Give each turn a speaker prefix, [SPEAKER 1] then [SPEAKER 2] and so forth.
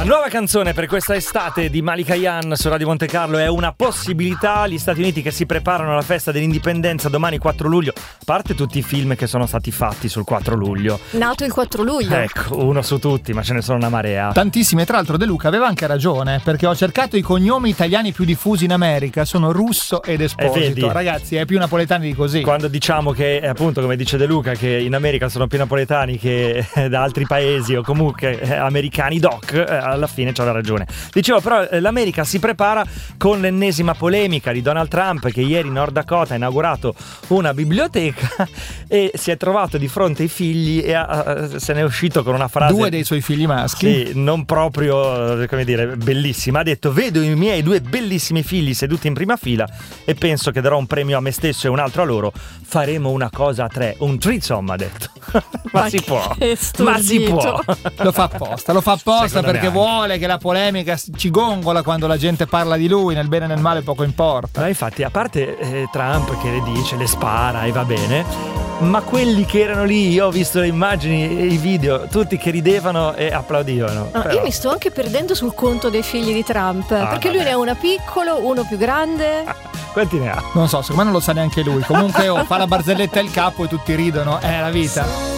[SPEAKER 1] Nuova canzone per questa estate di Malika Yan su Radio Monte Carlo. È una possibilità. Gli Stati Uniti che si preparano alla festa dell'indipendenza domani 4 luglio. A parte tutti i film che sono stati fatti sul 4 luglio.
[SPEAKER 2] Nato il 4 luglio.
[SPEAKER 1] Ecco, uno su tutti, ma ce ne sono una marea.
[SPEAKER 3] Tantissimi. E tra l'altro De Luca aveva anche ragione, perché ho cercato i cognomi italiani più diffusi in America. Sono Russo ed Esposito. Ragazzi, è più napoletani di così.
[SPEAKER 1] Quando diciamo che, appunto, come dice De Luca, che in America sono più napoletani che da altri paesi o comunque americani doc, alla fine c'aveva ragione. Dicevo, però l'America si prepara con l'ennesima polemica di Donald Trump, che ieri in Nord Dakota ha inaugurato una biblioteca e si è trovato di fronte ai figli e se ne è uscito con una frase,
[SPEAKER 3] 2 dei suoi figli maschi,
[SPEAKER 1] sì, non proprio, come dire, bellissima. Ha detto: vedo i miei 2 bellissimi figli seduti in prima fila e penso che darò un premio a me stesso e un altro a loro. Faremo una cosa a 3, un threesome, ha detto. Ma si può, ma si può.
[SPEAKER 3] Lo fa apposta perché vuole che la polemica ci gongola quando la gente parla di lui, nel bene e nel male poco importa.
[SPEAKER 1] Ma infatti, a parte Trump che le dice, le spara e va bene, ma quelli che erano lì, io ho visto le immagini e i video, tutti che ridevano e applaudivano.
[SPEAKER 2] No, io mi sto anche perdendo sul conto dei figli di Trump, perché lui ne ha uno piccolo, uno più grande.
[SPEAKER 1] Quanti ne ha?
[SPEAKER 3] Non so, secondo me non lo sa neanche lui. Comunque fa la barzelletta al capo e tutti ridono, è la vita.